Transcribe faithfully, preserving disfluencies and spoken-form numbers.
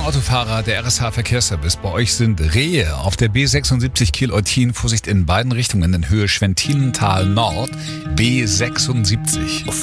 Autofahrer, der R S H-Verkehrsservice. Bei euch sind Rehe auf der B sechsundsiebzig Kiel-Eutin. Vorsicht in beiden Richtungen in Höhe Schwentilental Nord. B sechsundsiebzig.